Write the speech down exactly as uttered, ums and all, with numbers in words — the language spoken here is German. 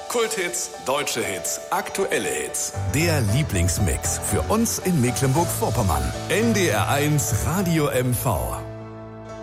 Kulthits, deutsche Hits, aktuelle Hits. Der Lieblingsmix für uns in Mecklenburg-Vorpommern. N D R eins Radio M V.